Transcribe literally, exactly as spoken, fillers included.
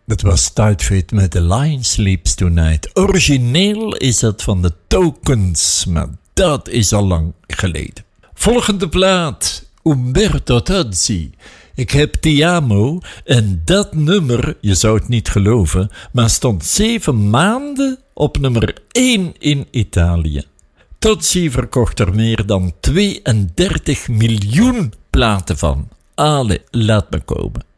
Dat was Tight Fit met The Lion Sleeps Tonight. Origineel is dat van de Tokens, maar dat is al lang geleden. Volgende plaat, Umberto Tozzi. Ik heb Ti Amo en dat nummer, je zou het niet geloven, maar stond zeven maanden op nummer één in Italië. Tozzi verkocht er meer dan tweeëndertig miljoen platen van. Allee, laat me komen.